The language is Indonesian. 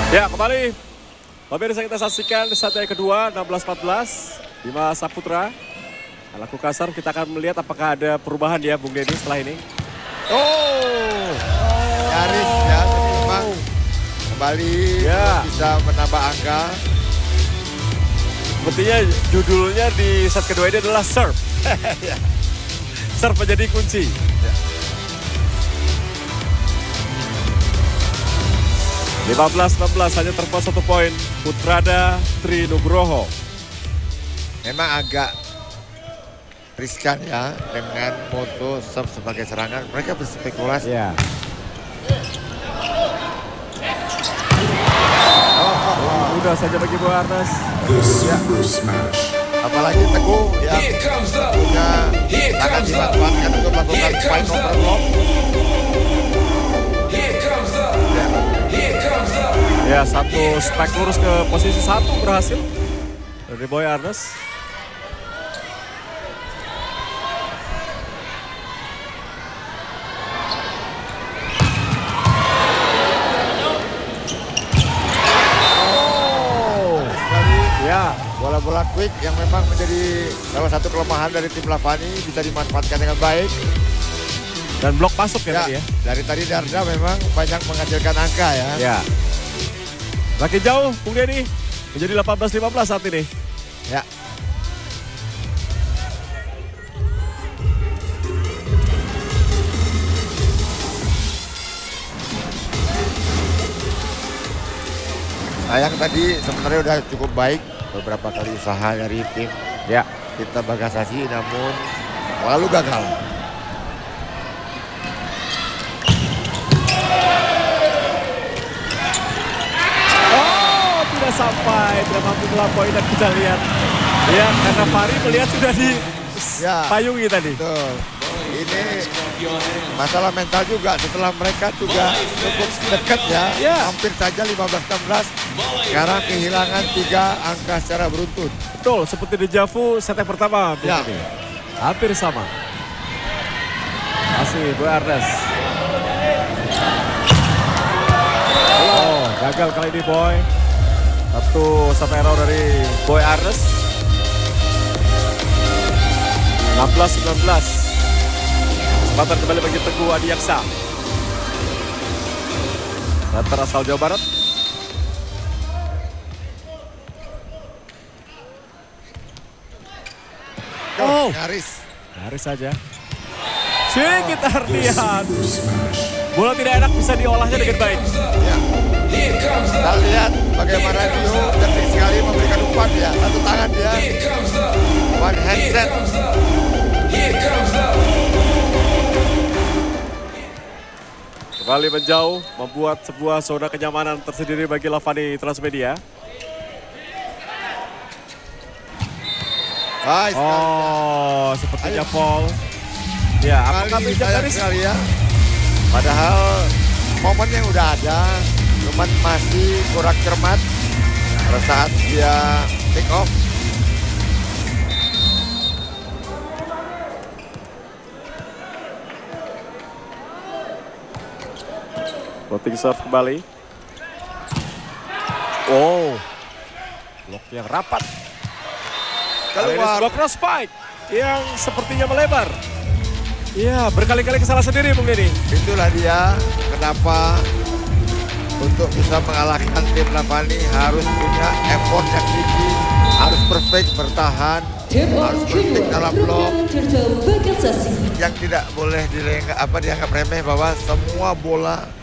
Ya, kembali. Pemirsa, kita saksikan set yang kedua 16-14 Bima Saputra. Laku kasar, kita akan melihat apakah ada perubahan ya Bung Denny setelah ini. Nyaris ya, memang kembali bisa menambah angka. Sepertinya judulnya di set kedua ini adalah serve. Serve menjadi kunci. Ya. 15-16 hanya terpaut 1 poin. Putrada Tri Nugroho. Memang agak riskan ya dengan moto serve sebagai serangan. Mereka berspekulasi. Ya. Mudah saja bagi Boy Arnes. Ya. Apalagi Teguh ya punya akan dimanfaatkan untuk melakukan point overload. Ya, satu spek lurus ke posisi 1 berhasil dari Boy Arnes. Bola-bola quick yang memang menjadi salah satu kelemahan dari tim Lavani bisa dimanfaatkan dengan baik. Dan blok masuk ya tadi ya. Dari tadi Darda memang banyak menghasilkan angka ya. Ya. Makin jauh Bung Denny. Menjadi 18-15 saat ini. Ya. Sayang tadi sebenarnya udah cukup baik. Beberapa kali usaha dari tim Tirta Bagasasi namun selalu gagal. Oh, tidak sampai, tidak mampu melampaui dan kita lihat. Ya, karena Fari melihat sudah di payungi tadi. Betul. Ini masalah mental juga setelah mereka juga cukup dekat ya. Hampir saja 15-16. Sekarang kehilangan 3 angka secara beruntun. Betul, seperti deja vu set yang pertama. Hampir sama. Masih Boy Arnes. Oh, gagal kali ini Boy. Satu set error dari Boy Arnes. 16-19. Kesempatan kembali bagi Teguh Adiaksa. Setter asal Jawa Barat. Nyaris saja. Kita lihat. Bola tidak enak bisa diolahnya dengan baik. Ya. Kita lihat bagaimana Dio detik sekali memberikan umpan ya. Satu tangan dia. One handset. Kembali menjauh, membuat sebuah zona kenyamanan tersendiri bagi Lavani Transmedia. Oh, sepertinya Paul. Ya, apakah sayang sekali ya. Padahal momen yang udah ada, cuman masih kurang cermat pada saat dia take off. Floating serve kembali. Oh, blok yang rapat. Keluar cross spike yang sepertinya melebar. Ya, berkali-kali kesalahan sendiri Bung Denny. Itulah dia kenapa untuk bisa mengalahkan tim Lavani harus punya effort yang tinggi, harus perfect bertahan, harus perfect dalam blok. Yang tidak boleh dianggap remeh bahwa semua bola